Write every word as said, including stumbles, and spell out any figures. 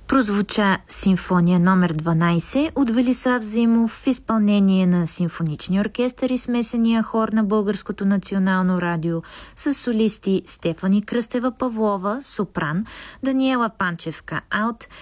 Прозвуча симфония номер дванайсет от Велислав Зимов в изпълнение на симфоничния оркестър и смесения хор на Българското национално радио с солисти Стефани Кръстева-Павлова, сопран, Даниела Панчевска, алт